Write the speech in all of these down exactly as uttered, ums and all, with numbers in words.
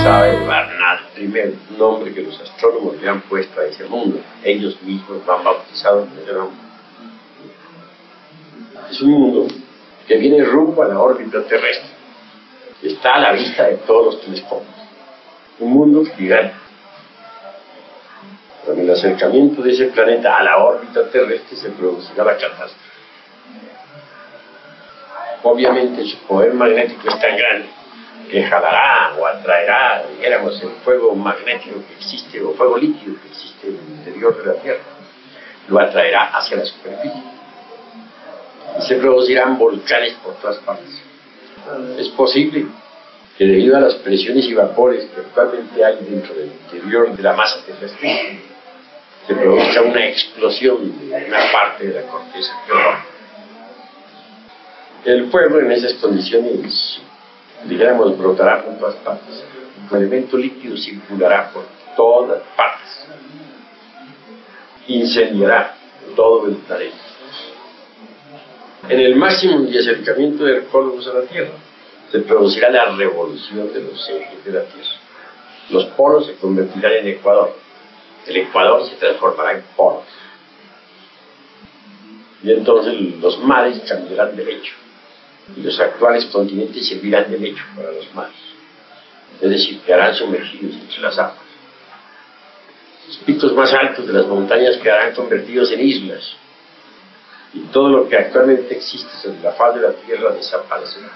sabe Barnard primero, nombre que los astrónomos le han puesto a ese mundo. Ellos mismos lo han bautizado con ese nombre. Es un mundo que viene rumbo a la órbita terrestre, que está a la vista de todos los telescopios. Un mundo gigante. Con el acercamiento de ese planeta a la órbita terrestre se producirá la catástrofe. Obviamente su poder magnético es tan grande que jalará o atraerá, dijéramos, el fuego magnético que existe, o fuego líquido que existe en el interior de la Tierra, lo atraerá hacia la superficie. Y se producirán volcanes por todas partes. Es posible que debido a las presiones y vapores que actualmente hay dentro del interior de la masa terrestre, se produzca una explosión de una parte de la corteza geológica. El fuego en esas condiciones, digamos, brotará por todas partes. El elemento líquido circulará por todas partes. Incendiará todo el planeta. En el máximo de acercamiento de Arcólogos a la Tierra, se producirá la revolución de los ejes de la Tierra. Los polos se convertirán en ecuador. El ecuador se transformará en polos. Y entonces los mares cambiarán de lecho. Y los actuales continentes servirán de lecho para los mares. Es decir, quedarán sumergidos entre las aguas. Los picos más altos de las montañas quedarán convertidos en islas. Y todo lo que actualmente existe sobre la faz de la Tierra desaparecerá.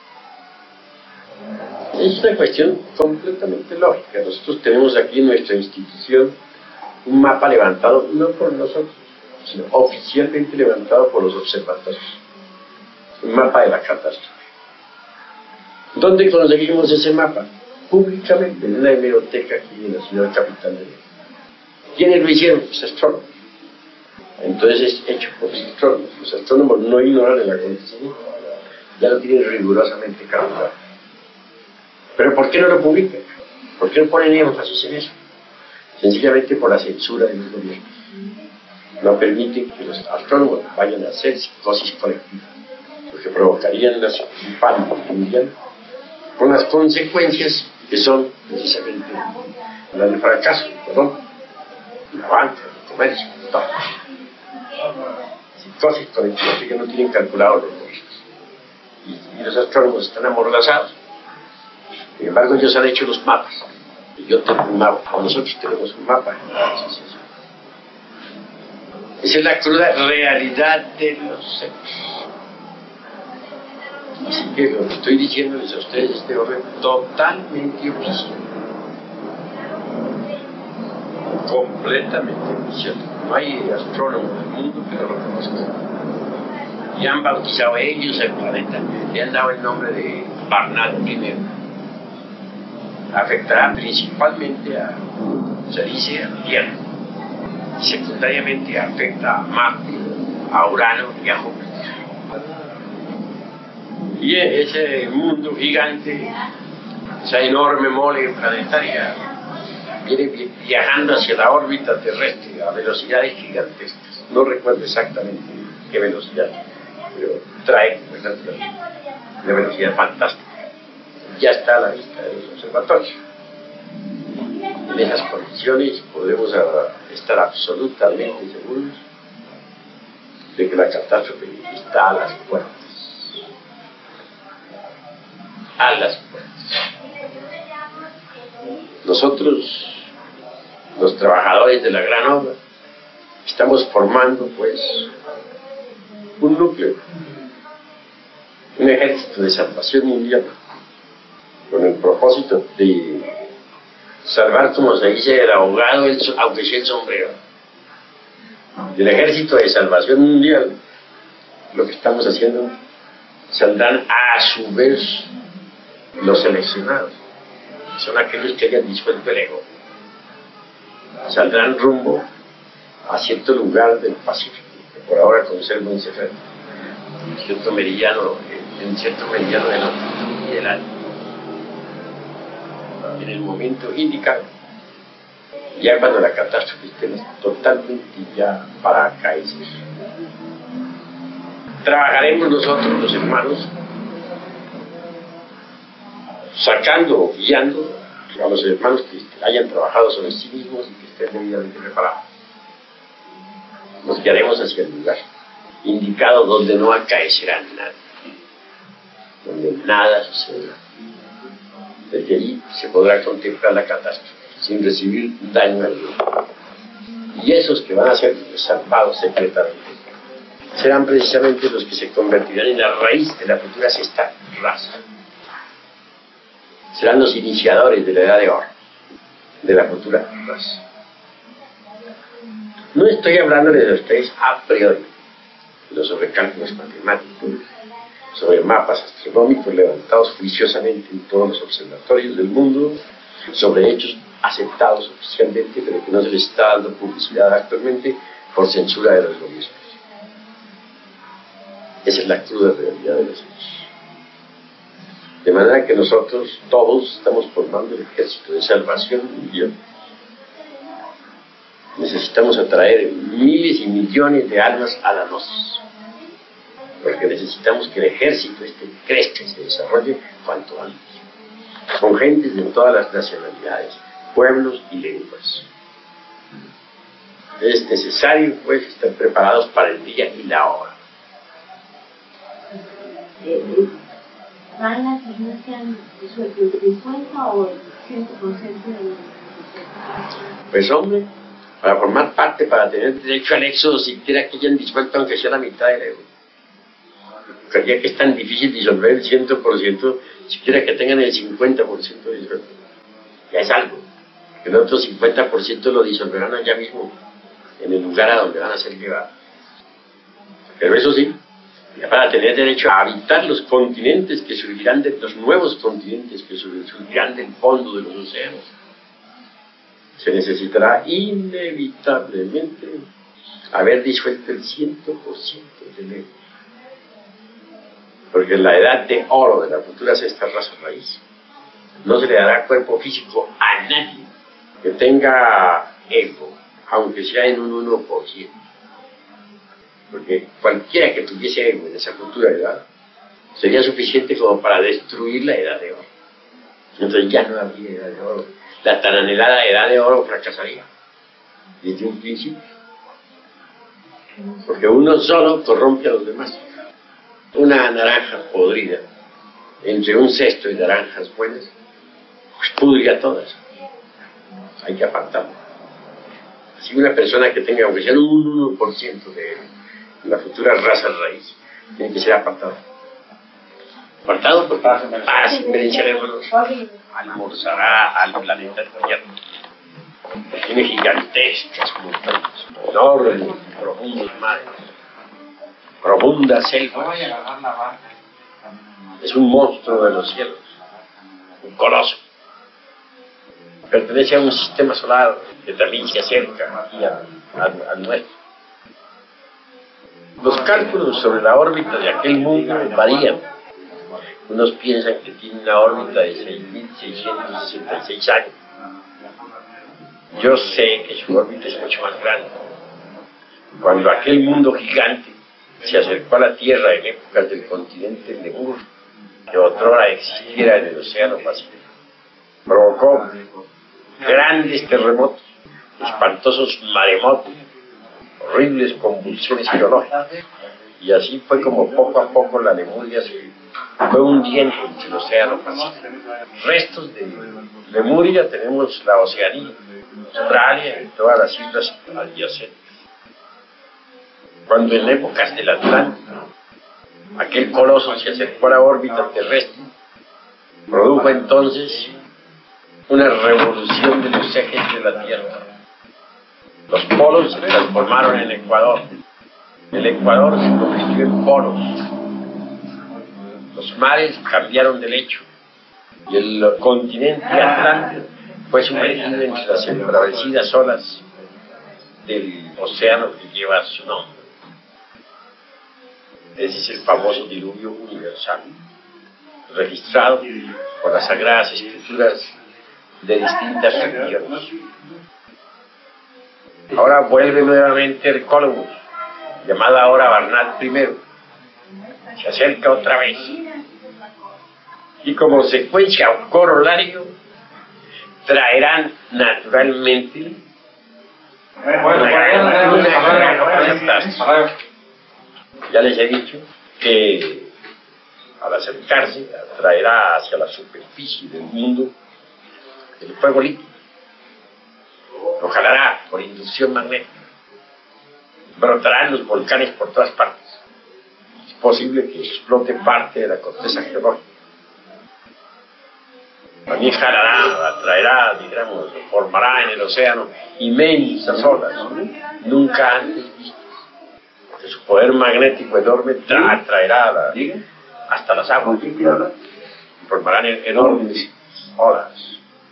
Es una cuestión completamente lógica. Nosotros tenemos aquí en nuestra institución un mapa levantado, no por nosotros, sino oficialmente levantado por los observatorios. Un mapa de la catástrofe. ¿Dónde conseguimos ese mapa? Públicamente, en una hemeroteca aquí en la ciudad capital de México. ¿Quiénes lo hicieron? Los astrónomos. Entonces es hecho por los astrónomos. Los astrónomos no ignoran el acontecimiento, ya lo tienen rigurosamente calculado. ¿Pero por qué no lo publican? ¿Por qué no ponen énfasis en eso? Sencillamente por la censura de los gobiernos. No permiten que los astrónomos vayan a hacer psicosis colectiva, porque provocarían un pánico mundial con las consecuencias que son precisamente las del fracaso, perdón, la banca, el comercio, todo. Psicosis colectiva que no tienen calculado los gobiernos. Y, y los astrónomos están amordazados. Sin embargo, ellos han hecho los mapas. Yo tengo un mapa, o nosotros tenemos un mapa. Esa es la cruda realidad de los hechos. Así que lo que estoy diciéndoles a ustedes es de orden totalmente oficial. Completamente oficial. No hay astrónomo del mundo que no lo conozca. Y han bautizado ellos el planeta. Le han dado el nombre de Barnard primero. Afectará principalmente a, se dice, a la Tierra. Y secundariamente afecta a Marte, a Urano y a Júpiter. Y ese mundo gigante, esa enorme mole planetaria, viene viajando hacia la órbita terrestre a velocidades gigantescas. No recuerdo exactamente qué velocidad, pero trae una velocidad fantástica. Ya está a la vista de los observatorios. En esas condiciones podemos estar absolutamente seguros de que la catástrofe está a las puertas. A las puertas. Nosotros, los trabajadores de la gran obra, estamos formando pues un núcleo, un ejército de salvación mundial, con el propósito de salvar, como se dice, el ahogado, el, aunque sea el sombrero. Del ejército de salvación mundial, lo que estamos haciendo, saldrán a su vez los seleccionados. Son aquellos que hayan disuelto el ego. Saldrán rumbo a cierto lugar del Pacífico, que por ahora conserva un secreto, en cierto meridiano, en cierto meridiano de longitud y del alto. En el momento indicado, ya cuando la catástrofe esté totalmente ya para acaecer. Trabajaremos nosotros, los hermanos, sacando, guiando a los hermanos que hayan trabajado sobre sí mismos y que estén debidamente preparados. Nos guiaremos hacia el lugar indicado donde no acaecerá nadie, donde nada sucederá. Desde allí se podrá contemplar la catástrofe sin recibir daño alguno. Y esos que van a ser salvados secretamente serán precisamente los que se convertirán en la raíz de la futura sexta raza. Serán los iniciadores de la edad de oro, de la futura raza. No estoy hablándoles de ustedes a priori, pero sobre cálculos matemáticos, sobre mapas astronómicos levantados juiciosamente en todos los observatorios del mundo, sobre hechos aceptados oficialmente, pero que no se les está dando publicidad actualmente por censura de los gobiernos. Esa es la cruda realidad de los hechos. De manera que nosotros todos estamos formando el ejército de salvación mundial. Necesitamos atraer miles y millones de almas a la gnosis, porque necesitamos que el ejército este crezca y se desarrolle cuanto antes, con gentes de todas las nacionalidades, pueblos y lenguas. Es necesario, pues, estar preparados para el día y la hora. ¿Van las personas que han resuelto el cincuenta o el cien por ciento de los... Pues hombre, para formar parte, para tener derecho al éxodo, siquiera que hayan disuelto aunque sea la mitad del euro. Porque ya que es tan difícil disolver el cien por ciento, siquiera que tengan el cincuenta por ciento disuelto. Ya es algo. El otro cincuenta por ciento lo disolverán allá mismo, en el lugar a donde van a ser llevados. Pero eso sí, ya para tener derecho a habitar los continentes que surgirán de los nuevos continentes que surgirán del fondo de los océanos, se necesitará inevitablemente haber disuelto el cien por ciento del ego. Porque en la edad de oro de la futura sexta raza raíz no se le dará cuerpo físico a nadie que tenga ego, aunque sea en un uno por ciento. Porque cualquiera que tuviese ego en esa futura edad sería suficiente como para destruir la edad de oro. Entonces ya no habría edad de oro. La tan anhelada edad de oro fracasaría desde un principio. Porque uno solo corrompe a los demás. Una naranja podrida entre un cesto de naranjas buenas, pues pudre a todas. Hay que apartarlo. Así una persona que tenga, aunque sea un uno por ciento de la futura raza raíz, tiene que ser apartado. Apartado porque para siempre el cerebro almorzará al planeta Tierra. Tiene gigantescas montañas, enormes, profundos mares, profundas selvas. Es un monstruo de los cielos, un coloso. Pertenece a un sistema solar que también se acerca aquí al, al, al nuestro. Los cálculos sobre la órbita de aquel mundo varían. Unos piensan que tiene una órbita de seis mil seiscientos sesenta y seis años. Yo sé que su órbita es mucho más grande. Cuando aquel mundo gigante se acercó a la Tierra en épocas del continente Lemur, que otrora existiera en el Océano Pacífico, provocó grandes terremotos, espantosos maremotos, horribles convulsiones geológicas, y así fue como poco a poco la Lemuria se fue hundiendo entre el Océano Pacífico. Restos de Lemuria tenemos la Oceanía, Australia y todas las islas adyacentes. Cuando en épocas del Atlántico aquel coloso se acercó a la órbita terrestre, produjo entonces una revolución de los ejes de la Tierra. Los polos se transformaron en Ecuador. El Ecuador se convirtió en polos. Los mares cambiaron de lecho y el continente Atlántico fue sumergido entre las embravecidas olas del océano que lleva su nombre. Ese es el famoso diluvio universal, registrado por las sagradas escrituras de distintas religiones. Ahora vuelve nuevamente el Columbus, llamado ahora Barnard primero. Se acerca otra vez. Y como secuencia o corolario, traerán naturalmente bueno, ya les he dicho que al acercarse atraerá hacia la superficie del mundo el fuego líquido, lo jalará por inducción magnética, brotarán los volcanes por todas partes, es posible que explote parte de la corteza geológica, también jalará, atraerá, digamos, formará en el océano inmensas olas, nunca antes vistas. De su poder magnético enorme atraerá la, hasta las aguas y formarán enormes olas.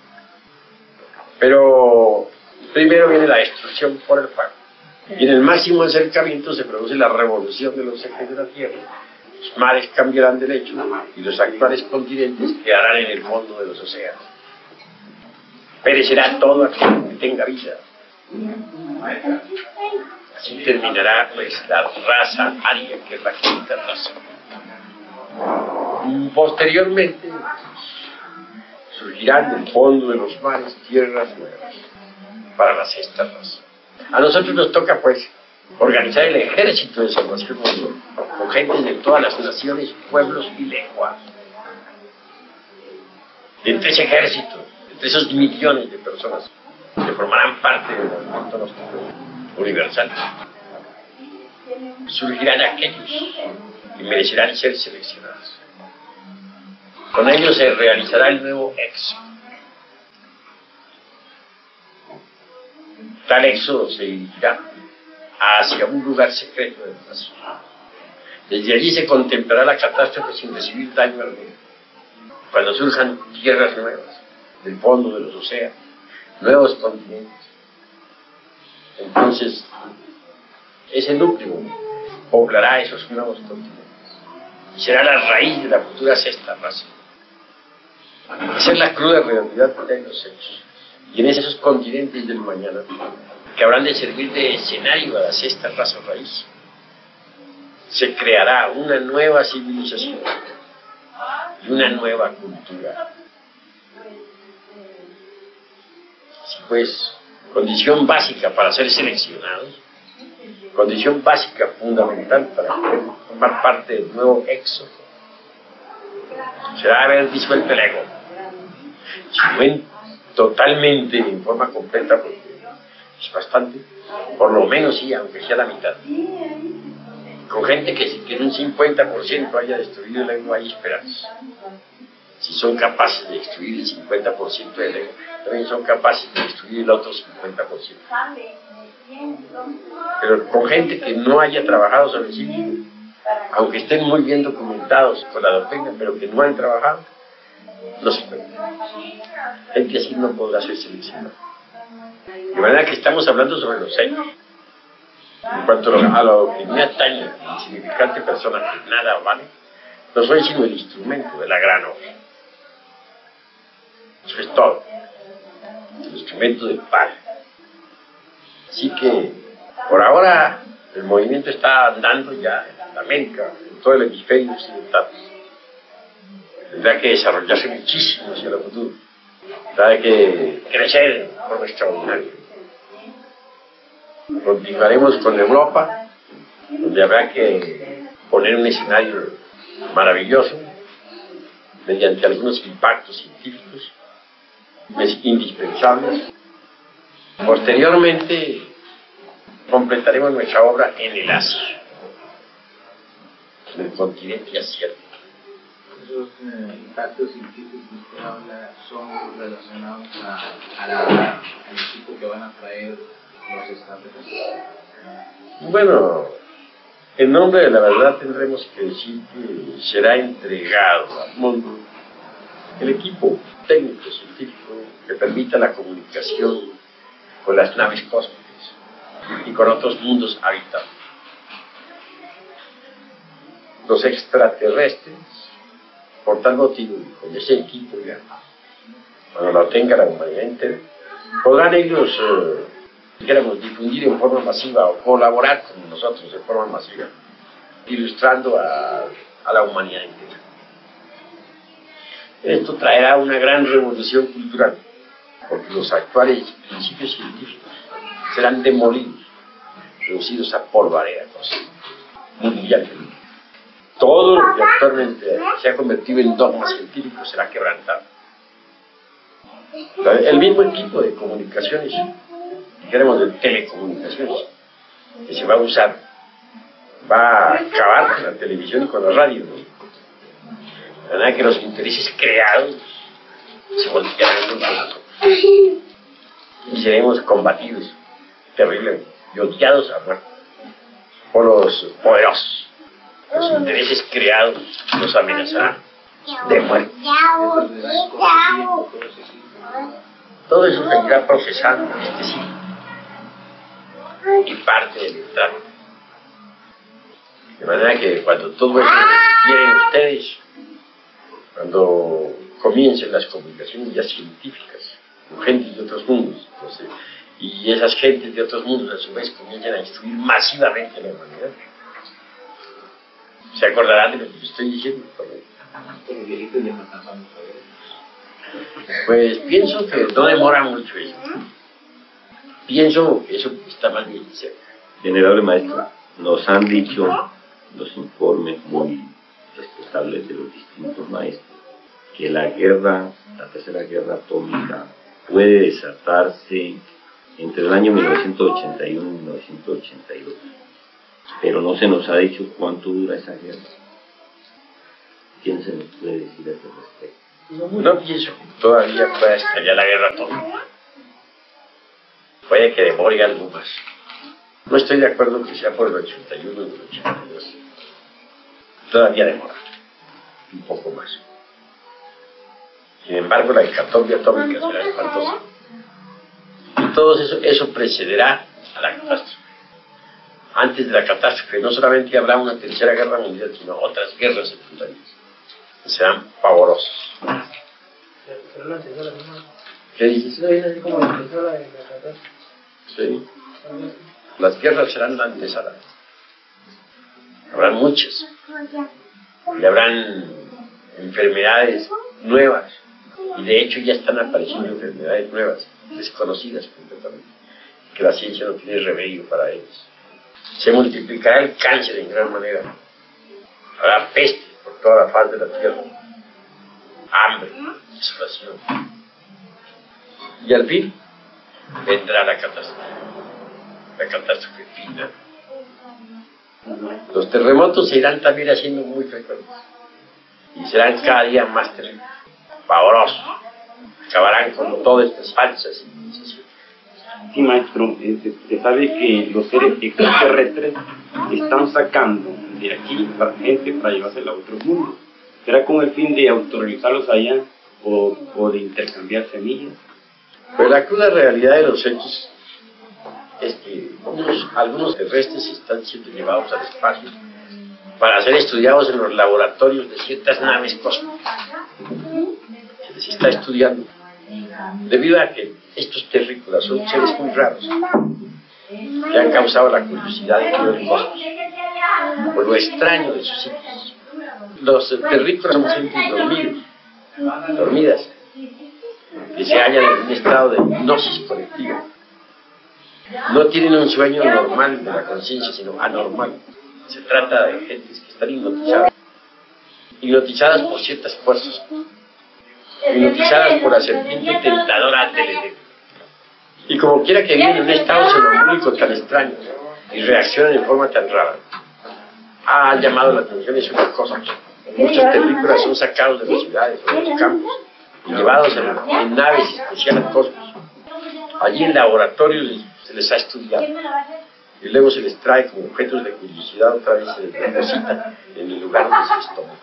Pero primero viene la destrucción por el fuego. Y en el máximo acercamiento se produce la revolución de los ejes de la Tierra. Los mares cambiarán de lecho y los actuales continentes quedarán en el fondo de los océanos. Perecerá todo aquello que tenga vida. Así terminará pues la raza aria, que es la quinta raza. Posteriormente surgirán del fondo de los mares tierras nuevas para la sexta raza. A nosotros nos toca pues organizar el ejército de salvación mundial, con gente de todas las naciones, pueblos y lenguas. De entre ese ejército, entre esos millones de personas que formarán parte del movimiento gnóstico universal, surgirán aquellos que merecerán ser seleccionados. Con ellos se realizará el nuevo éxodo. Tal éxodo se dirigirá hacia un lugar secreto del vacío. Desde allí se contemplará la catástrofe sin recibir daño alguno. Cuando surjan tierras nuevas del fondo de los océanos, nuevos continentes, entonces ese núcleo poblará esos nuevos continentes y será la raíz de la futura sexta raza. Esa es la cruda realidad de los hechos. Y en esos continentes del mañana, que habrán de servir de escenario a la sexta raza raíz, se creará una nueva civilización y una nueva cultura. Así pues, condición básica para ser seleccionados, condición básica fundamental para poder formar parte del nuevo éxodo, será haber disuelto el ego. Si no en, totalmente, en forma completa, porque es bastante, por lo menos sí, aunque sea la mitad. Con gente que, que en un cincuenta por ciento haya destruido el ego, hay esperanza. Si son capaces de destruir el cincuenta por ciento del ego, también son capaces de destruir el otro cincuenta por ciento. Pero con gente que no haya trabajado sobre sí mismo, aunque estén muy bien documentados con la doctrina, pero que no han trabajado, no se puede. Gente así no podrá ser seleccionada. De manera que estamos hablando sobre los hechos. En cuanto a la doctrina atañe, insignificante persona que nada vale, no soy sino el instrumento de la gran obra. Eso es todo. El instrumento del Padre. Así que, por ahora, el movimiento está andando ya en América, en todo el hemisferio occidental. Tendrá que desarrollarse muchísimo hacia el futuro. Tendrá que crecer de forma extraordinaria. Continuaremos con Europa, donde habrá que poner un escenario maravilloso, mediante algunos impactos científicos indispensables. Posteriormente, completaremos nuestra obra en el Asia, en el continente asiático. Esos eh, impactos científicos que usted habla son relacionados a, a la, al equipo que van a traer los extraterrestres. Bueno, en nombre de la verdad tendremos que decir que será entregado al mundo el equipo técnico científico que permita la comunicación con las naves cósmicas y con otros mundos habitados. Los extraterrestres, por tal motivo, con ese equipo ya, cuando lo tenga la humanidad entera, podrán ellos, eh, digamos, difundir en forma masiva o colaborar con nosotros de forma masiva, ilustrando a, a la humanidad entera. Esto traerá una gran revolución cultural, porque los actuales principios científicos serán demolidos, reducidos a polvareda mundialmente. Todo lo que actualmente se ha convertido en dogma científico será quebrantado. El mismo equipo de comunicaciones, queremos de telecomunicaciones, que se va a usar, va a acabar con la televisión y con la radio, ¿no? La verdad que los intereses creados se voltearán contra nosotros y seremos combatidos terriblemente y odiados a muerte por los poderosos. Los intereses creados nos amenazarán de muerte. Todo eso se irá procesando en este siglo y parte del entrada. De manera que cuando todo eso lo quieren ustedes, cuando comiencen las comunicaciones ya científicas con gentes de otros mundos, entonces, y esas gentes de otros mundos a su vez comiencen a instruir masivamente a la humanidad, se acordarán de lo que yo estoy diciendo. Pues pienso que no demora mucho eso. Pienso que eso está más bien cerca. Venerable maestro, nos han dicho los informes muy respetables de los distintos maestros que la guerra, la tercera guerra atómica, puede desatarse entre el año mil novecientos ochenta y uno y mil novecientos ochenta y dos. Pero no se nos ha dicho cuánto dura esa guerra. ¿Quién se nos puede decir a ese respecto? No pienso que todavía pueda estallar la guerra atómica. Puede que demore algo más. No estoy de acuerdo que sea por el ochenta y uno y el ochenta y dos. Todavía demora un poco más. Sin embargo, la hecatombe atómica será espantosa. Y todo eso, eso precederá a la catástrofe. Antes de la catástrofe no solamente habrá una tercera guerra mundial, sino otras guerras secundarias. Serán pavorosos. ¿Qué dices? Sí. Las guerras serán la antesala. Habrán muchas. Y habrán enfermedades nuevas. Y de hecho ya están apareciendo enfermedades nuevas, desconocidas completamente, que la ciencia no tiene remedio para ellas. Se multiplicará el cáncer en gran manera. Habrá peste por toda la faz de la tierra. Hambre, desolación. Y al fin vendrá la catástrofe. La catástrofe final. Los terremotos se irán también haciendo muy frecuentes. Y serán cada día más terribles, pavorosos. Acabarán con todas estas falsas civilizaciones. Sí, maestro, se, se sabe que los seres extraterrestres están sacando de aquí para gente para llevársela a otros mundos. ¿Será con el fin de autorrealizarlos allá o, o de intercambiar semillas? Pero la cruda realidad de los hechos es que unos, algunos terrestres están siendo llevados al espacio para ser estudiados en los laboratorios de ciertas naves cósmicas. Se les está estudiando debido a que estos terrícolas son seres muy raros que han causado la curiosidad de todo el cosmos por lo extraño de sus sitios. Los terrícolas son gentes dormidos, dormidas, que se hallan en un estado de hipnosis colectiva. No tienen un sueño normal de la conciencia, sino anormal. Se trata de gentes que están hipnotizadas, hipnotizadas por ciertas fuerzas, hipnotizadas por la serpiente tentadora del Edén. Y como quiera que viven en un estado sonambúlico tan extraño y reaccionan en forma tan rara, ha llamado la atención es una cosa. Muchos terrícolas son sacados de las ciudades o de los campos y llevados en, en naves especiales al cosmos. Allí en laboratorios se les ha estudiado y luego se les trae como objetos de curiosidad, otra vez se les deposita en el lugar donde se les toma.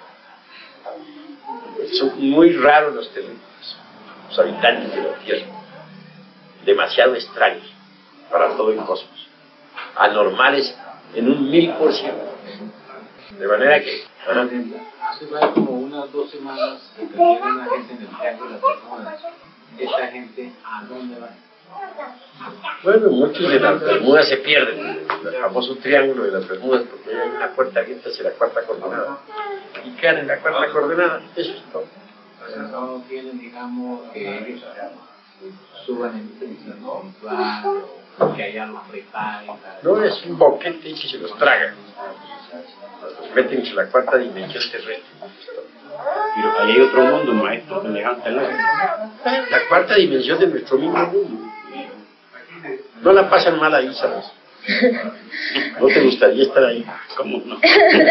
Son muy raros los terrícolas, los habitantes de la Tierra, demasiado extraños para todo el cosmos, anormales en un mil por ciento. De manera que ajá. Hace como unas dos semanas que tiene una gente en el Triángulo de las Bermudas. ¿Esta gente a dónde va? Bueno, muchos de las Bermudas se pierden, el famoso Triángulo de las Bermudas, porque hay una puerta abierta hacia la cuarta coordenada y quedan en la cuarta coordenada. Eso es todo. O sea, no tienen, digamos, que ellos suban en dimensión espiritual, o que allá los preparen. No, es un boquete que se los traga. Los meten en la cuarta dimensión terrestre. Pero ahí hay otro mundo, maestro, semejante al nuestro. La cuarta dimensión de nuestro mismo mundo. No la pasan mal ahí, ¿sabes? ¿No te gustaría estar ahí? ¿Cómo no?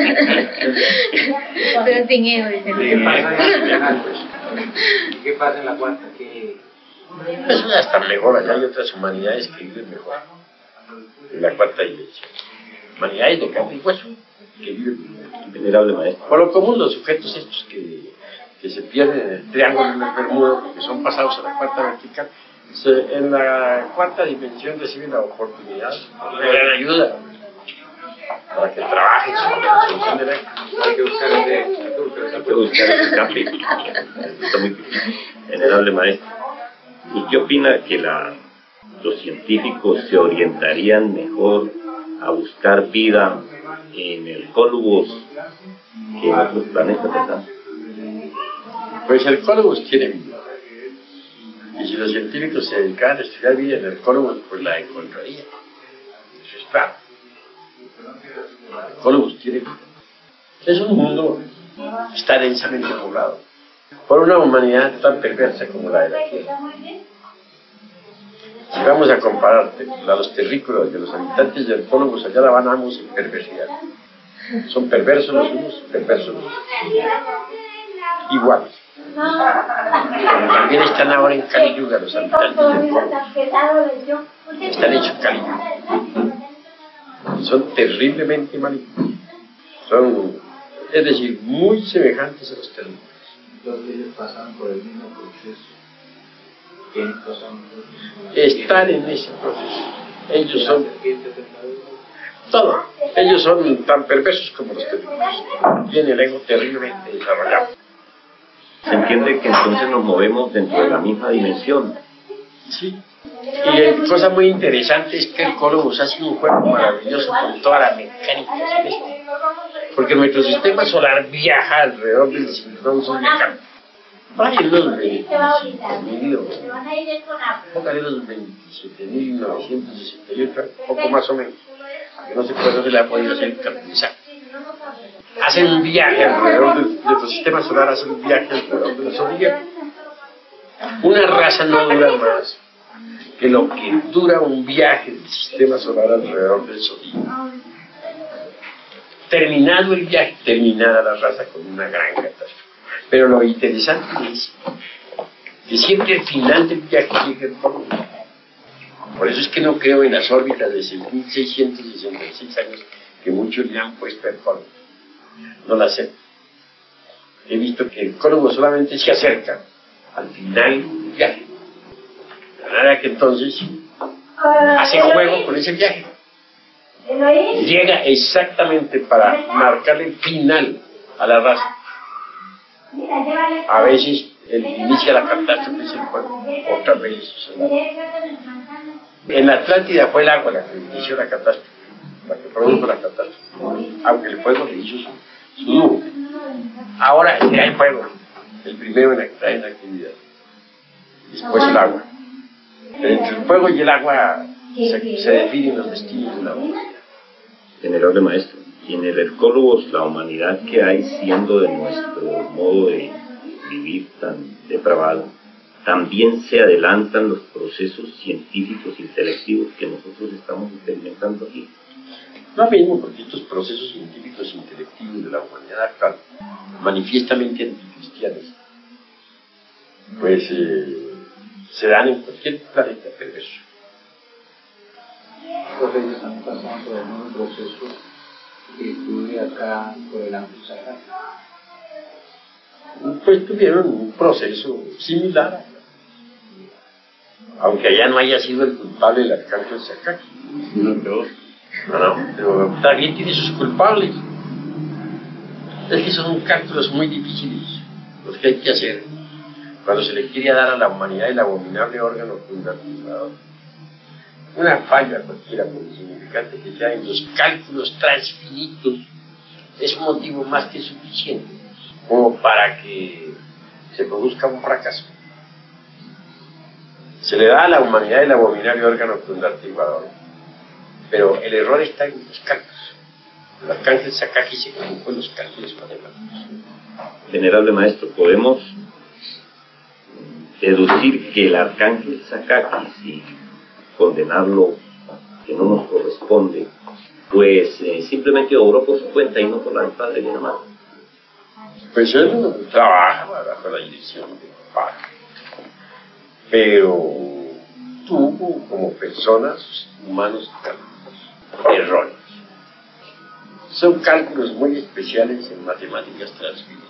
Pero sin ego, dice. ¿Qué pasa, ¿Qué pasa en la cuarta? ¿Qué... Eso ya está mejor, allá hay otras humanidades que viven mejor. En la cuarta dimensión. Humanidades de carne y hueso que viven mejor. Venerable maestro. Por lo común, los sujetos estos que, que se pierden en el triángulo de las Bermudas, que son pasados a la cuarta vertical, se, en la cuarta dimensión reciben la oportunidad, una gran ayuda para que trabajen su solución de la... Hay que buscar ese Hay que buscar ese escape. Está muy difícil. Venerable maestro. ¿Y qué opina que la, los científicos se orientarían mejor a buscar vida en el Cólubos que en otros planetas, verdad? Pues el Cólubos tiene vida. Y si los científicos se dedicaran a estudiar vida en el Cólubos, pues la encontrarían. Eso es claro. El Cólubos tiene vida. Es un mundo que está densamente poblado por una humanidad tan perversa como la de la Tierra. Si vamos a comparar a los terrícolas de los habitantes del Cólubos, allá la ganamos en perversidad. Son perversos los unos, perversos los otros. Iguales. También están ahora en Kali Yuga los habitantes del Cólubos. Están hechos Kali Yuga. Son terriblemente malignos. Son, es decir, muy semejantes a los terrícolas. Entonces ellos pasan por el mismo proceso. ¿Quiénes pasan por el proceso? Están en ese proceso. Ellos son todo. Ellos son tan perversos como los terrícolas. Tienen el ego terriblemente desarrollado. Se entiende que entonces nos movemos dentro de la misma dimensión. Sí. Y la cosa muy interesante es que el Cólubos hace un juego maravilloso con toda la mecánica celeste. Porque nuestro sistema solar viaja alrededor del cinturón zodiacal. Va en los veintisiete mil, poco de los veintisiete mil novecientos sesenta y ocho, poco más o menos. No sé por dónde le ha podido hacer calculizar. Hacen un viaje alrededor del nuestro sistema solar, hacen un viaje alrededor del zodiaco. Una raza no dura más que lo que dura un viaje del sistema solar alrededor del zodiaco. Terminado el viaje, terminada la raza con una gran catástrofe. Pero lo interesante es que siempre al final del viaje llega el polvo. Por eso es que no creo en las órbitas de seis mil seiscientos sesenta y seis años que muchos le han puesto al polvo. No la sé. He visto que el Cólubos solamente se acerca al final del viaje. De manera que entonces hace juego con ese viaje. Llega exactamente para marcarle el final a la raza. A veces el inicia la catástrofe es el fuego, otras veces es el agua. En la Atlántida fue el agua la que inició la catástrofe, la que produjo la catástrofe, aunque el fuego le hizo su, su nudo. Ahora ya hay fuego, el primero en entrar en actividad, después el agua. Pero entre el fuego y el agua se, se definen los destinos de la humanidad. Venerable maestro, y en el Cólubos la humanidad que hay, siendo de nuestro modo de vivir tan depravado, también se adelantan los procesos científicos intelectivos que nosotros estamos experimentando aquí. No mismo, porque estos procesos científicos intelectivos de la humanidad actual, manifiestamente anticristianos, pues eh, se dan en cualquier planeta perverso. Entonces ellos están pasando por el mismo proceso que estuve acá por el ámbito sagrado. Pues tuvieron un proceso similar, aunque allá no haya sido el culpable el arcángel Sakaki. No, no, no, pero también tiene sus culpables. Es que son cálculos muy difíciles los que hay que hacer cuando se le quiere dar a la humanidad el abominable órgano fundamental. Una falla cualquiera, por insignificante que sea, en los cálculos transfinitos, es un motivo más que suficiente como para que se produzca un fracaso. Se le da a la humanidad el abominable órgano condartiguador, pero el error está en los cálculos. El arcángel Sakaki se equivocó en los cálculos matemáticos. Venerable maestro, podemos deducir que el arcángel Sakaki, sin condenarlo, que no nos corresponde, pues eh, simplemente obró por su cuenta y no por la del Padre de la Madre. Pues él trabajaba bajo la dirección del Padre, pero tuvo como personas humanos cálculos erróneos. Son cálculos muy especiales en matemáticas transfinitas,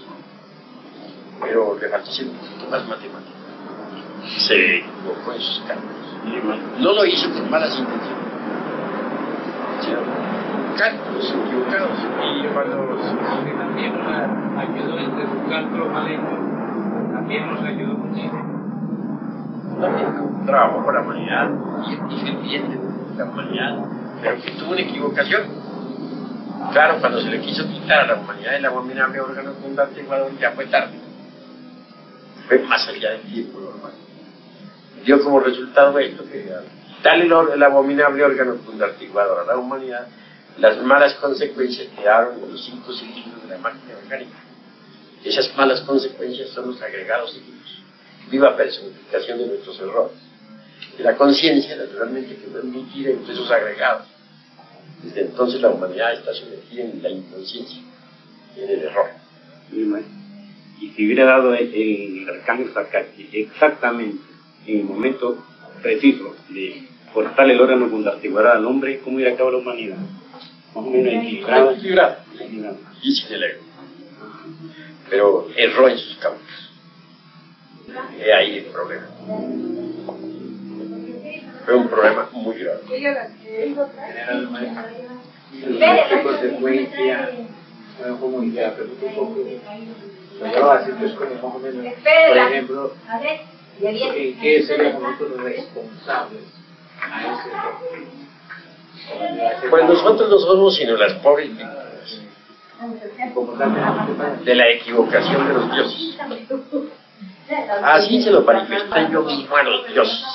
pero le faltó ser un poquito más matemático. Se equivocó en sus cálculos. No lo hizo con malas intenciones, sino cálculos equivocados. Y cuando si también nos ayudó entre sus cálculos mal hechos, también nos ayudó muchísimo. También como trabajo para la humanidad y el defendiente de la humanidad, pero que tuvo una equivocación. Claro, cuando se le quiso quitar a la humanidad el abominable órgano condartiguador, ya fue tarde. Fue más allá del tiempo normal. Dio como resultado esto, que darle el, el abominable órgano condartiguador a la humanidad, las malas consecuencias quedaron en los cinco cilindros de la máquina mecánica. Esas malas consecuencias son los agregados cíclicos, viva personificación de nuestros errores. Y la conciencia, naturalmente, que no admitida entre esos agregados. Desde entonces la humanidad está sumergida en la inconsciencia, en el error. Y si hubiera dado el, el arcángel Sakaki exactamente en el momento preciso de cortar el órgano condartiguador al hombre, ¿cómo hubiera acabado la humanidad? Más o menos equilibrada. Equilibrada. Y sin el ego. Pero erró en sus cauces. Y ahí el problema. Fue un problema muy grave. General maestro. ¿Qué consecuencia? Bueno, como ya, pero un poco. No, así que es como más o menos. Por ejemplo, ¿en qué seríamos nosotros responsables a ese error? Pues nosotros no somos sino las pobres víctimas de la equivocación de los dioses. Así se lo manifesté yo mismo a los dioses.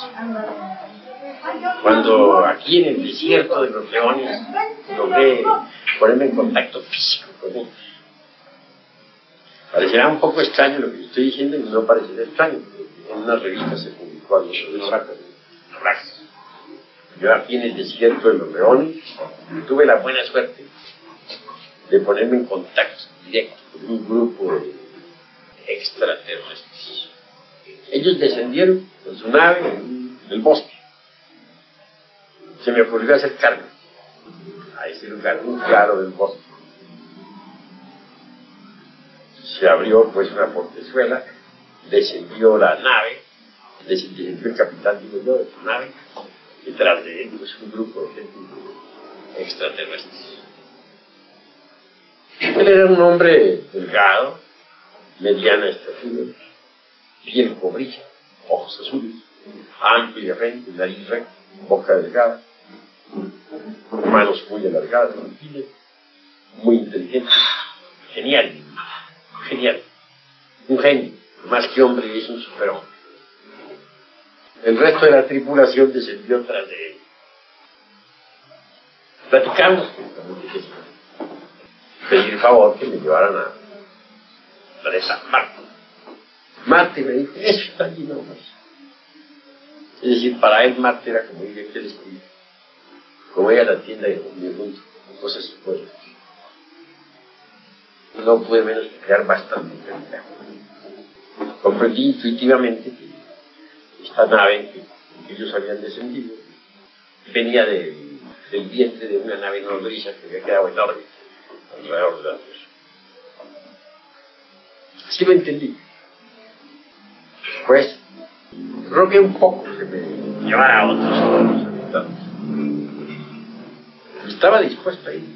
Cuando aquí en el desierto de los leones logré ponerme en contacto físico con ellos. Parecerá un poco extraño lo que estoy diciendo y no parecerá extraño, porque en una revista se publicó algo sobre los rajas. Yo aquí en el desierto de los leones tuve la buena suerte de ponerme en contacto directo con un grupo de extraterrestres. Ellos descendieron con su nave en el bosque. Se me ocurrió acercarme a ese lugar muy claro del bosque. Se abrió pues una portezuela, descendió la nave, descendió el capitán, digo yo, de su nave, y tras de él pues un grupo de gente extraterrestres. Él era un hombre delgado, mediana estatura, piel cobriza, ojos azules, amplia frente, nariz recta, boca delgada, manos muy alargadas, muy inteligente, genial, genial, un genio, más que hombre es un superhombre. El resto de la tripulación descendió tras de él. Platicamos, pedí el favor que me llevaran a Teresa Marte. Marte me dijo, eso está allí nomás. Es decir, para él Marte era como ir aquel espíritu, como ir a la tienda de mi mundo, cosas así por el estilo. No pude menos que crear bastante claridad. Comprendí intuitivamente que esta nave que, que ellos habían descendido venía de, del vientre de una nave nodriza que había quedado en órbita alrededor de la Tierra. Así lo entendí. Pues rogué un poco que me llevara a otros habitantes. Estaba dispuesto a ir.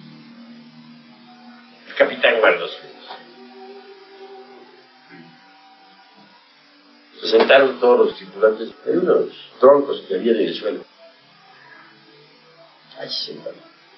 El capitán guardó silencio. Se sentaron todos los tripulantes en unos troncos que había en el suelo. Ahí se sentaron.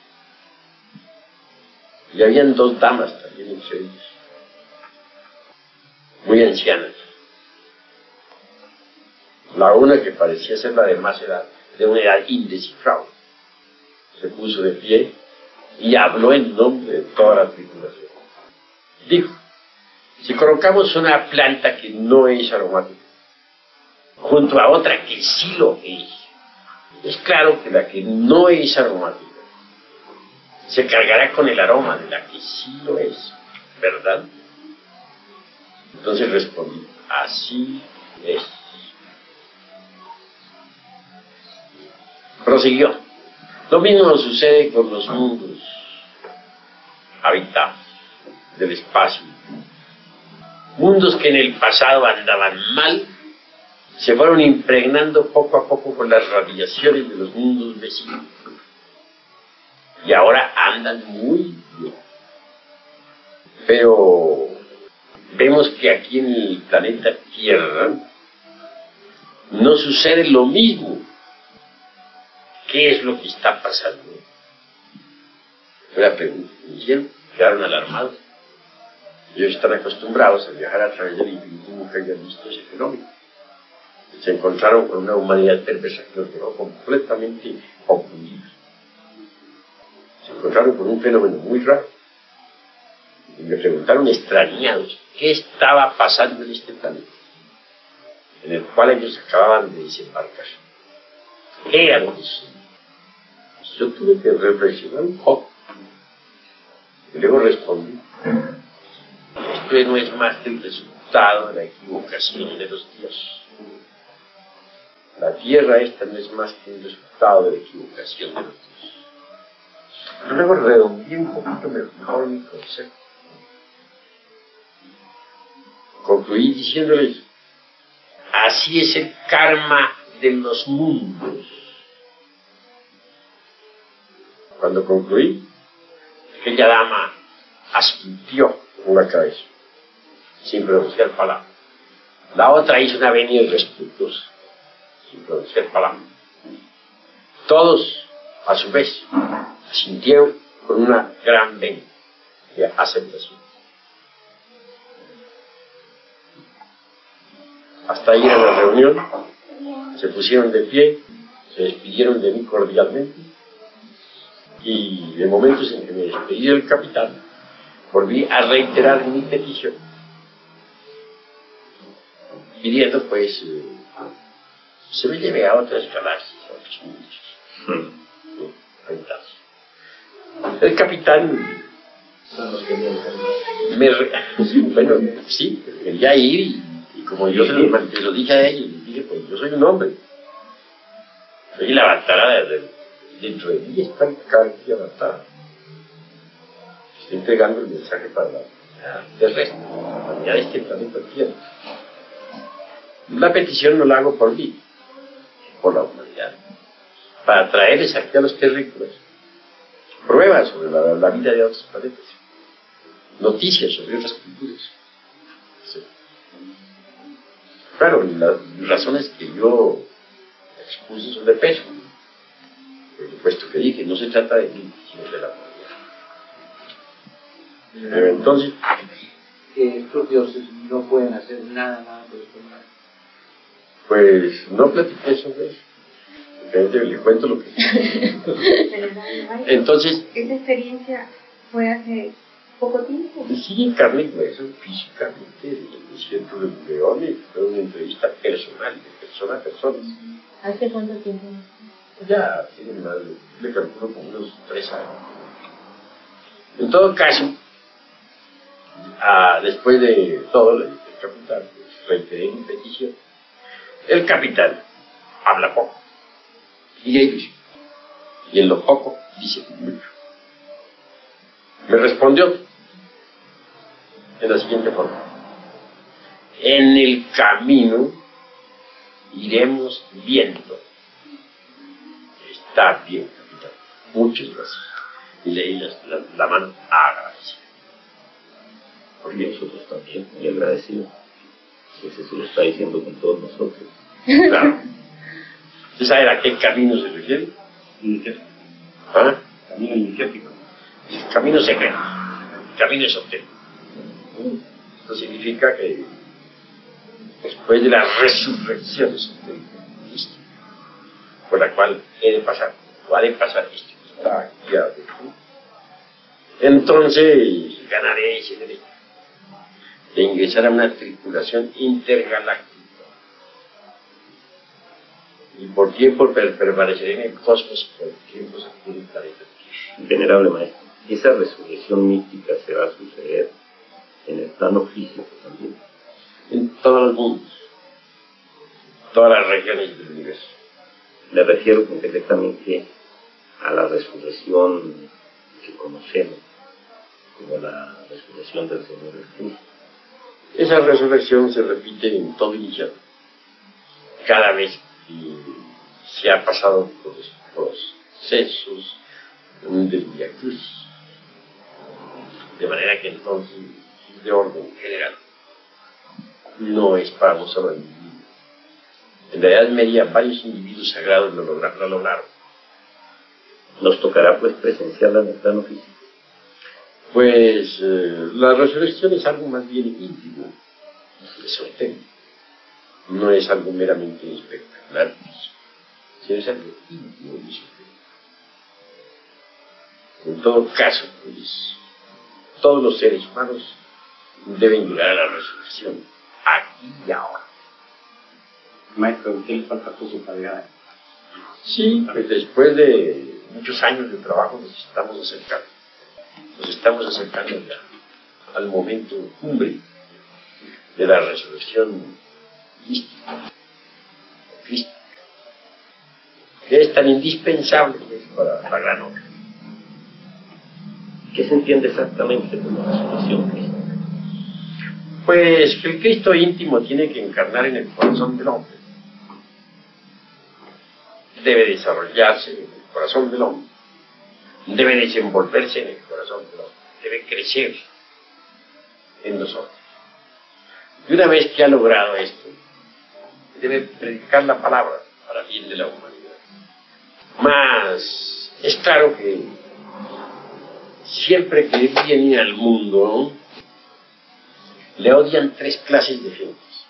Y habían dos damas también entre ellos, muy ancianas. La una, que parecía ser la de más edad, de una edad indescifrable, se puso de pie y habló en nombre de toda la tripulación. Dijo: si colocamos una planta que no es aromática junto a otra que sí lo es, es claro que la que no es aromática se cargará con el aroma de la que sí lo es, ¿verdad? Entonces respondí: así es. Prosiguió: lo mismo sucede con los mundos habitados del espacio. Mundos que en el pasado andaban mal, se fueron impregnando poco a poco con las radiaciones de los mundos vecinos. Y ahora andan muy bien. Pero vemos que aquí en el planeta Tierra no sucede lo mismo. ¿Qué es lo que está pasando? Fue la pregunta que me hicieron, quedaron alarmados. Ellos están acostumbrados a viajar a través del infinito y nunca habían visto ese fenómeno. Se encontraron con una humanidad perversa que los dejó completamente confundidos. Se encontraron con un fenómeno muy raro. Y me preguntaron extrañados qué estaba pasando en este planeta, en el cual ellos acababan de desembarcar. ¿Qué era lo que sucedía? Yo tuve que reflexionar un poco. Y luego respondí: esto no es más que el resultado de la equivocación de los dioses. La tierra esta no es más que un resultado de la equivocación de los dioses. Luego redondeé un poquito mejor mi concepto. Concluí diciéndoles: así es el karma de los mundos. Cuando concluí, aquella dama asintió con la cabeza, sin pronunciar palabra. La otra hizo una venia irrespetuosa, sin pronunciar palabra. Todos, a su vez, asintieron con una gran venia de aceptación. Hasta ahí en la reunión, se pusieron de pie, se despidieron de mí cordialmente, y en momentos en que me despedí del capitán, volví a reiterar mi petición, pidiendo pues eh, se me lleve a otras galaxias, a otros mundos. Hmm. El capitán me re... bueno, sí, quería ir y, y como yo se lo, se lo dije a ellos, les dije: pues yo soy un hombre, soy la batalla de, dentro de mí está el cáliz avanzada. Estoy entregando el mensaje para la del resto, la humanidad de este planeta Tierra. La petición no la hago por mí, por la humanidad, para traerles aquí a los terrícolas pruebas sobre la, la vida de otros planetas, noticias sobre otras culturas. Sí. Claro, las razones que yo expuse son de peso. Por supuesto que dije, no se trata de mí, sino de la humanidad. Pero entonces, que estos dioses no pueden hacer nada, nada por esto. Pues no platiqué sobre eso. Le, le cuento lo que... Entonces... ¿Esa experiencia fue hace poco tiempo? Sí, carne y hueso, físicamente, en el desierto de León, y fue una entrevista personal, de persona a persona. ¿Hace cuánto tiempo? Ya tiene más, le calculo como unos tres años. En todo caso, ah, después de todo, le dije al capitán, pues, reiteré mi petición. El capitán habla poco, y ellos, y en lo poco dice mucho. Me respondió de la siguiente forma: en el camino iremos viendo. Está bien, capitán, muchas gracias. Y leí la, la, la mano agradecida. Porque nosotros también, muy agradecidos. Pues eso lo está diciendo con todos nosotros. Claro. ¿Usted sabe a qué camino se refiere? Iniciático. ¿Ah? Camino iniciático. Camino secreto. Camino esotérico. Esto significa que después de la resurrección de Cristo, por la cual he de pasar, o ha de pasar esto, está aquí adentro, entonces ganaré ese derecho de ingresar a una tripulación intergaláctica. Y por tiempo permaneceré en el cosmos, por tiempo aquí en el planeta Tierra. Venerable Maestro, esa resurrección mística se va a suceder en el plano físico también. En todos los mundos, todas las regiones del universo. Me refiero concretamente a la resurrección que conocemos como la resurrección del Señor Jesús. Esa resurrección se repite en todo el infierno. Cada vez que se ha pasado por los procesos del Vía Cruz. De manera que entonces, de orden general, no es para un solo individuo. En la Edad Media, varios individuos sagrados lo lograron. Lo lograron. Nos tocará pues presenciarla en el plano físico. Pues eh, la resurrección es algo más bien íntimo, esotérico. No es algo meramente espectacular, sino es algo íntimo y esotérico. En todo caso, pues, todos los seres humanos deben llegar a la resurrección, aquí y ahora. Maestro, ¿a usted le falta poco para llegar? Sí, pues después de muchos años de trabajo nos estamos acercando. Nos estamos acercando ya al momento cumbre de la resurrección mística, crística, que es tan indispensable para la gran obra. ¿Qué se entiende exactamente por la resurrección crística? Pues que el Cristo íntimo tiene que encarnar en el corazón del hombre. Debe desarrollarse en el corazón del hombre. Debe desenvolverse en el corazón del hombre. Debe crecer en nosotros. Y una vez que ha logrado esto, debe predicar la palabra para bien de la humanidad. Mas es claro que siempre que él viene al mundo, le odian tres clases de gentes.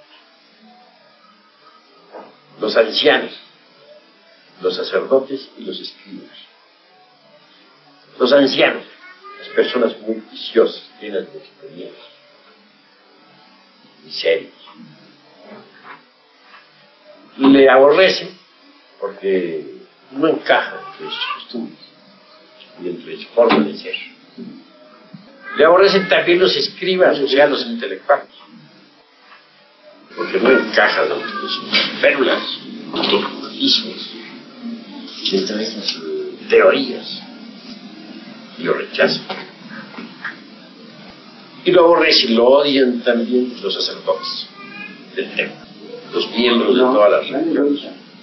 Los ancianos, los sacerdotes y los escribas. Los ancianos, las personas muy viciosas, llenas de experiencia, y serios. Le aborrecen porque no encaja entre sus costumbres y entre su forma de ser. Le aborrecen también los escribas, o sea, los intelectuales, porque no encaja dentro de sus férulas, dogmatismos, dentro de sus teorías, y lo rechazan. Y lo aborrecen, lo odian también los sacerdotes del templo, los miembros de todas las religiones,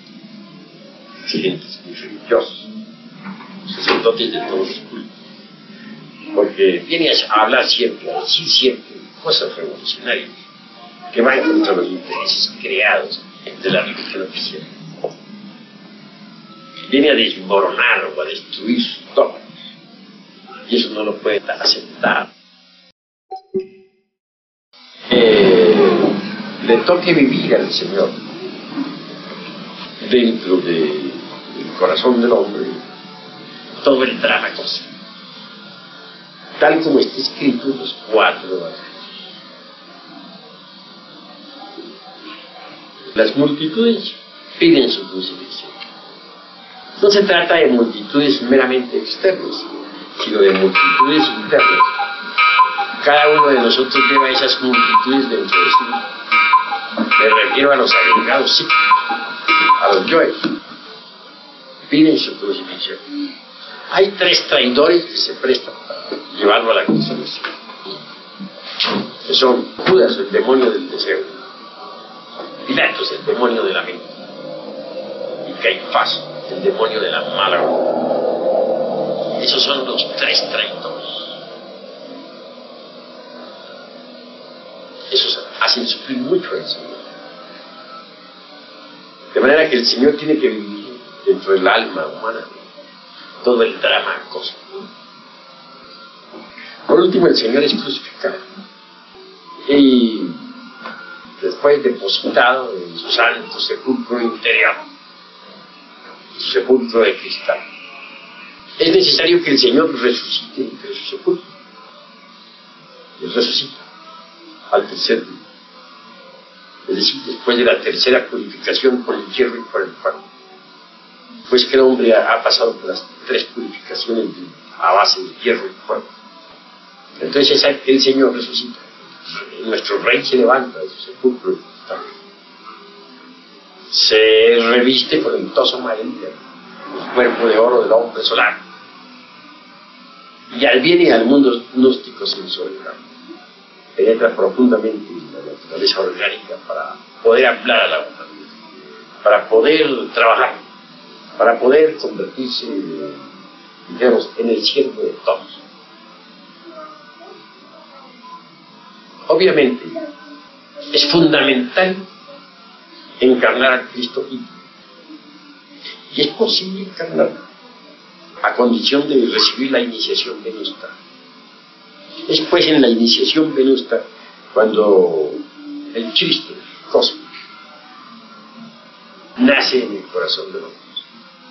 gentes muy religiosas, sacerdotes de todos los cultos, porque viene a hablar siempre, a decir siempre cosas revolucionarias que van contra los intereses creados de la religión oficial. Viene a desmoronar o a destruir sus dogmas, y eso no lo puede aceptar. Eh, le toque vivir al Señor dentro del corazón del hombre todo el drama cósmico, tal como está escrito en los cuatro evangelios. Las multitudes piden su crucifixión. No se trata de multitudes meramente externas, sino de multitudes internas. Cada uno de nosotros lleva esas multitudes dentro de sí. Me refiero a los agregados psíquicos, a los yoes. Piden su crucifixión. Hay tres traidores que se prestan para llevarlo a la crucifixión, que son Judas, el demonio del deseo; Pilatos, el demonio de la mente; y Caifás, el demonio de la mala voluntad. Esos son los tres traidores. Esos hacen sufrir mucho al Señor. De manera que el Señor tiene que vivir dentro del alma humana todo el drama cósmico. Por último, el Señor es crucificado. Y después depositado en su santo sepulcro interior, su sepulcro de cristal. Es necesario que el Señor resucite entre su sepulcro. Él resucita al tercer día. Es decir, después de la tercera purificación por el hierro y por el fuego. Pues que el hombre ha, ha pasado por las tres purificaciones de, a base de hierro y fuego. Entonces es el Señor resucita. Nuestro Rey se levanta de su sepulcro. Se reviste con el toso María, el cuerpo de oro del hombre solar. Y al viene al mundo gnóstico sensorial. Penetra profundamente en la naturaleza orgánica para poder hablar a la humanidad, para poder trabajar, para poder convertirse, digamos, en el siervo de todos. Obviamente, es fundamental encarnar a Cristo vivo. Y es posible encarnar a condición de recibir la iniciación venusta. Es pues en la iniciación venusta cuando el Cristo cósmico nace en el corazón de los hombres.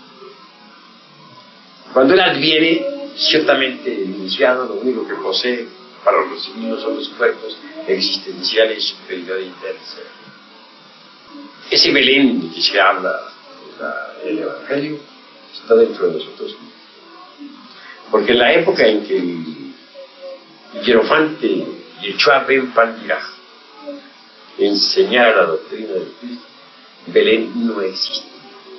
Cuando Él adviene, ciertamente el iniciado lo único que posee para recibirlo son los cuerpos existenciales superior e internos. Ese Belén de que se habla en el Evangelio está dentro de nosotros. Porque en la época en que el hierofante Yeshua ben Pandiraj enseñara la doctrina de Cristo, Belén no existe.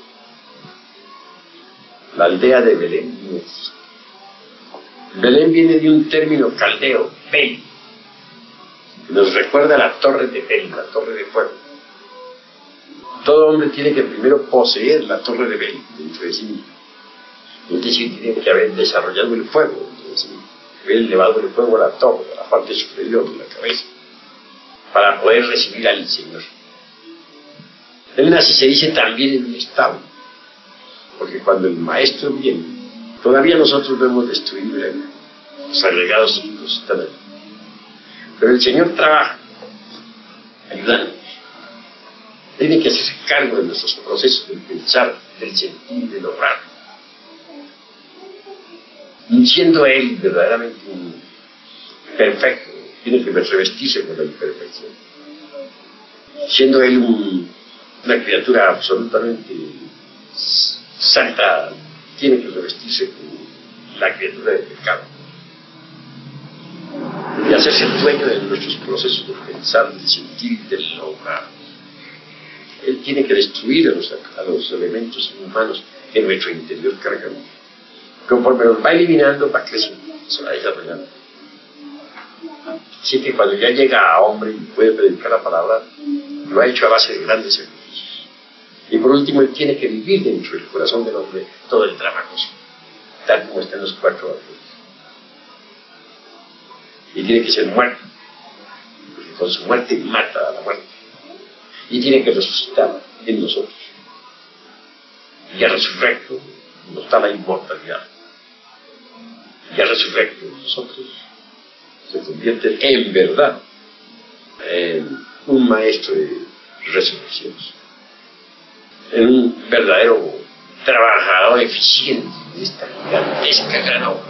La aldea de Belén no existe. Belén viene de un término caldeo, Bel, que nos recuerda a la torre de Bel, la torre de fuego. Todo hombre tiene que primero poseer la torre de Bel dentro de sí mismo. Es decir, tiene que haber desarrollado el fuego dentro de sí mismo, haber elevado el fuego a la torre, a la parte superior de la cabeza, para poder recibir al Señor. Él nace, se dice, también en un establo, porque cuando el Maestro viene, todavía nosotros vemos destruir los agregados hijos están ahí. Pero el Señor trabaja, ayudando. Tiene que hacerse cargo de nuestros procesos del pensar, del sentir, del obrar. Y siendo Él verdaderamente un perfecto, tiene que revestirse con la imperfección. Siendo Él un, una criatura absolutamente santa, tiene que revestirse con la criatura del pecado. Y hacerse dueño de nuestros procesos de pensar, de sentir, del lograr. Él tiene que destruir a los, a los elementos inhumanos en nuestro interior cargamos. Conforme los va eliminando, va creciendo, se va desarrollando. Así que cuando ya llega a hombre y puede predicar la palabra, lo ha hecho a base de grandes sacrificios. Y por último, él tiene que vivir dentro del corazón del hombre todo el drama cósmico, tal como está en los cuatro evangelios. Y tiene que ser muerto, porque con su muerte mata a la muerte. Y tiene que resucitar en nosotros. Y al resurrecto nos da la inmortalidad. Y al resurrecto nosotros se convierte en verdad en un maestro de resurrecciones, en un verdadero trabajador eficiente de esta gigantesca gran obra.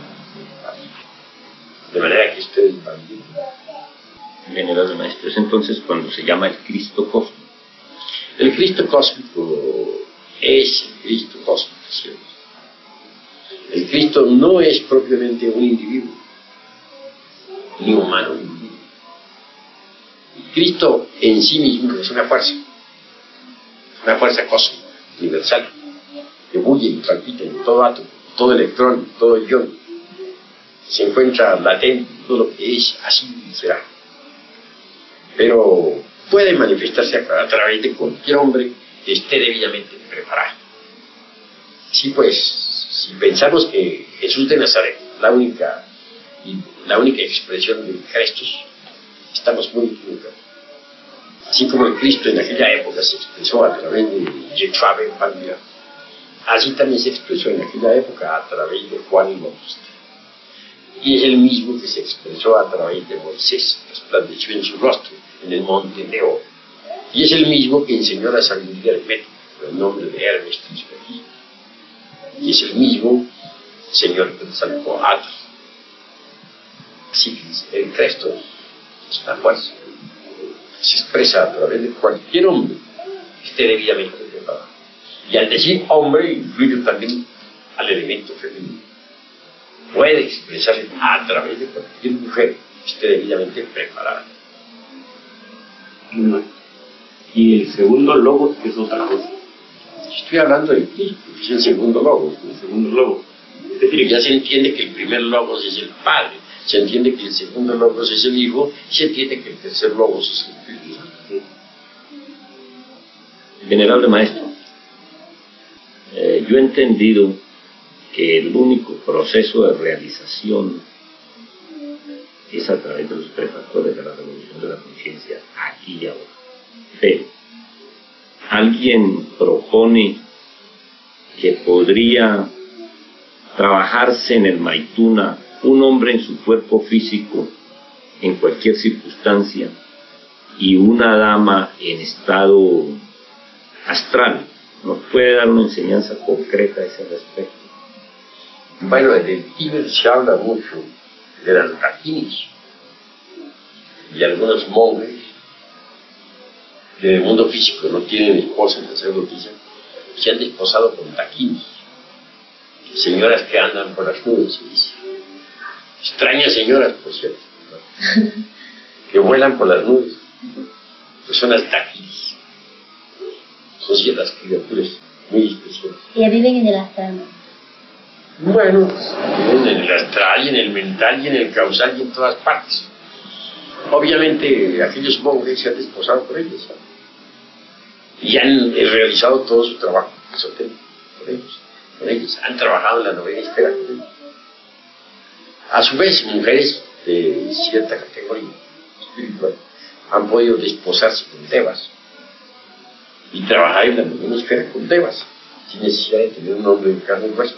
De manera que ustedes van bien. Venerados maestros, entonces cuando se llama el Cristo cósmico, el Cristo cósmico es el Cristo cósmico, ¿cierto? El Cristo no es propiamente un individuo, ni humano ni individuo. El Cristo en sí mismo es una fuerza, una fuerza cósmica, universal, que bulle y palpita en todo átomo, todo electrón, todo ion. Se encuentra latente, todo lo que es, así será. Pero puede manifestarse a, a través de cualquier hombre que esté debidamente preparado. Sí, pues, si pensamos que Jesús de Nazaret, la única, la única expresión de Cristo, estamos muy equivocados. Así como el Cristo en aquella época se expresó a través de Yeshua ben Pandiraj, así también se expresó en aquella época a través de Juan el Bautista. Y es el mismo que se expresó a través de Moisés, resplandeció en su rostro en el monte Nebo, Y es el mismo que enseñó la sabiduría hermética, con el nombre de Hermes Trismegisto. Y es el mismo Señor Quetzalcóatl. Así que el Cristo es una fuerza. Se expresa a través de cualquier hombre que esté debidamente preparado. Y al decir hombre, incluye también al elemento femenino. Puede expresarse a través de cualquier mujer que esté debidamente preparada. Y el segundo logo es otra cosa. Estoy hablando del Cristo, que es el segundo logo. El segundo logo. Es decir, ya se entiende que el primer logos es el Padre, se entiende que el segundo logos es el Hijo, y se entiende que el tercer logos es el Espíritu Santo. Venerable Maestro, eh, yo he entendido que el único proceso de realización es a través de los tres factores de la revolución de la conciencia, aquí y ahora. Pero alguien propone que podría trabajarse en el Maituna un hombre en su cuerpo físico en cualquier circunstancia y una dama en estado astral. ¿Nos puede dar una enseñanza concreta a ese respecto? Bueno, en el Tíbet se habla mucho de las dakinis y algunos monjes que en el mundo físico no tienen esposa en sacerdotisa se han desposado con dakinis, señoras que andan por las nubes, se dice. Extrañas señoras, por cierto, ¿no? Que vuelan por las nubes, pues son las dakinis. Son ciertas criaturas muy especiales. Ellas viven en el astral. Bueno, viven en el astral y en el mental y en el causal y en todas partes. Obviamente aquellos monjes se han desposado por ellos, ¿no? Y han realizado todo su trabajo esotérico por ellos, por ellos. Han trabajado en la novena esfera con ellos. A su vez, mujeres de cierta categoría espiritual han podido desposarse con devas y trabajar en la novena esfera con devas sin necesidad de tener un hombre de carne y hueso.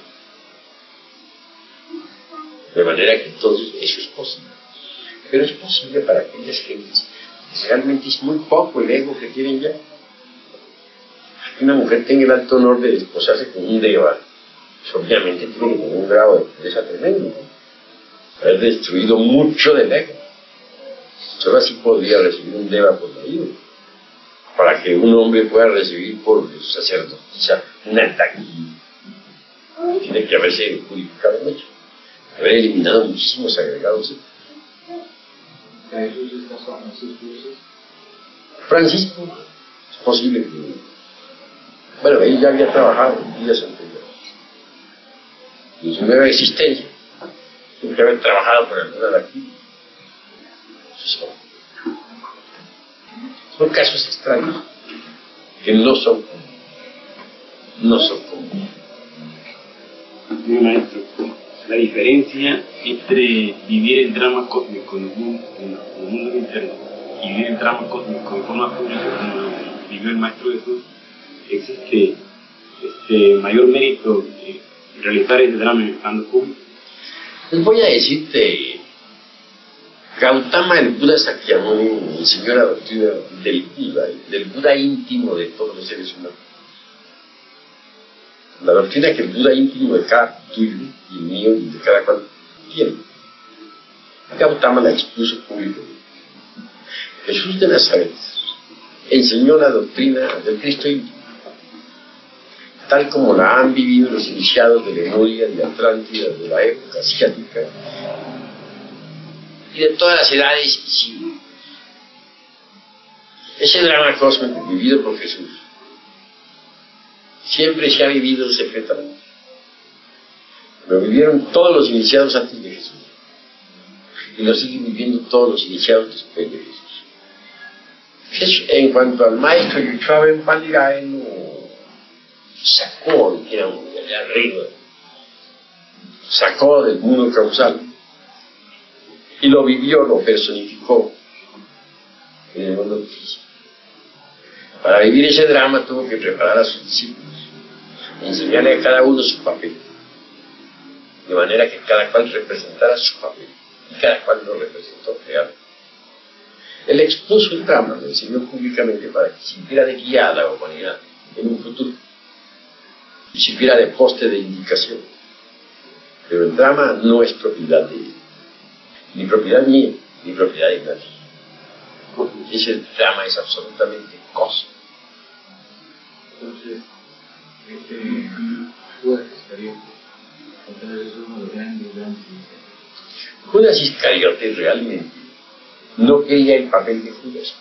De manera que entonces eso es posible. Pero es posible para aquellas gentes. Realmente es muy poco el ego que tienen ya. Que una mujer tenga el alto honor de desposarse con un deva, pues obviamente tiene que tener un grado de pureza tremendo, ¿no? Haber destruido mucho del ego. Solo así podría recibir un deva por marido. Para que un hombre pueda recibir por sacerdotisa una daki, tiene que haberse purificado mucho, haber eliminado muchísimos agregados. Francisco, es posible que, bueno, él ya había trabajado en vidas anteriores, en su nueva existencia, tiene que haber trabajado por alguna de aquí. Son, son casos extraños que no son no son comunes. Mi maestro, la diferencia entre vivir el drama cósmico en el mundo, en el mundo interno y vivir el drama cósmico en forma pública como lo vivió el Maestro Jesús, existe este mayor mérito de realizar ese drama en el plano público. Les voy a decirte, Gautama, el Buda Sakyamuni, enseñó la doctrina del Buda, del Buda íntimo de todos los seres humanos. La doctrina que el Buda íntimo de cada tuyo y mío y de cada cual tiene. Gautama la expuso públicamente. Jesús de Nazaret enseñó la doctrina del Cristo íntimo, tal como la han vivido los iniciados de Lemuria y Atlántida de la época asiática y de todas las edades. Sí. Ese drama cósmico vivido por Jesús siempre se ha vivido secretamente. Lo vivieron todos los iniciados antes de Jesús y lo siguen viviendo todos los iniciados después de Jesús. Jesús, en cuanto al maestro Yuchua Benpalira, él lo sacó de arriba, sacó del mundo causal y lo vivió, lo personificó en el mundo físico. Para vivir ese drama tuvo que preparar a sus discípulos, enseñarle a cada uno su papel, de manera que cada cual representara su papel y cada cual lo representó realmente. Él expuso el drama, lo enseñó públicamente para que sirviera de guía a la humanidad en un futuro, y sirviera de poste de indicación. Pero el drama no es propiedad de él, ni propiedad mía, ni propiedad de nadie. Ese drama es absolutamente cosa. Entonces, este Judas Iscariote, entonces es uno de los grandes, grandes. Judas Iscariote realmente no quería el papel de Judas,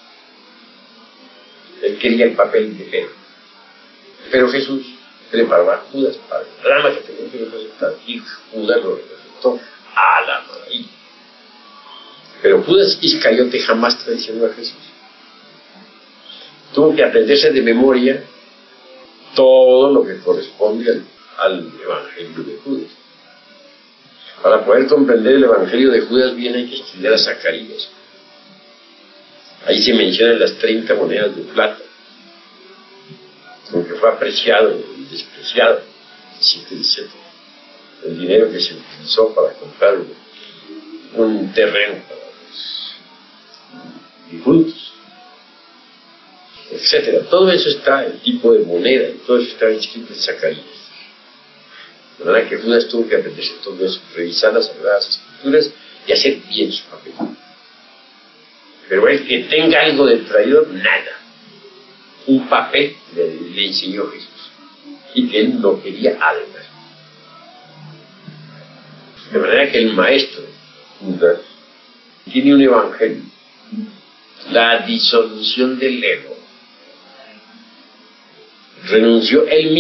él quería el papel de Pedro. Pero Jesús preparó a Judas para el drama que tenía que representar, y Judas lo representó a la maravilla. Pero Judas Iscariote jamás traicionó a Jesús. Tuvo que aprenderse de memoria todo lo que corresponde al, al Evangelio de Judas. Para poder comprender el Evangelio de Judas bien hay que estudiar a Zacarías. Ahí se mencionan las treinta monedas de plata, con que fue apreciado y despreciado, etcétera. El dinero que se utilizó para comprar un, un terreno para los difuntos, etcétera. Todo eso está, el tipo de moneda, y todo eso está escrito en Zacarías. De manera que Judas tuvo que aprenderse todo eso, revisar las Sagradas Escrituras y hacer bien su papel. Pero el que tenga algo de traidor, nada. Un papel le, le enseñó Jesús, y que él no quería además. De manera que el maestro Judas tiene un evangelio, la disolución del ego. Renunció él mismo